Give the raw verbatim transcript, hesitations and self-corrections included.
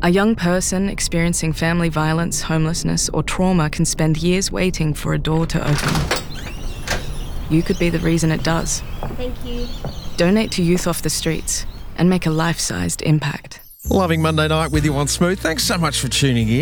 A young person experiencing family violence, homelessness, or trauma can spend years waiting for a door to open. You could be the reason it does. Thank you. Donate to Youth Off the Streets and make a life-sized impact. Loving Monday night with you on Smooth. Thanks so much for tuning in.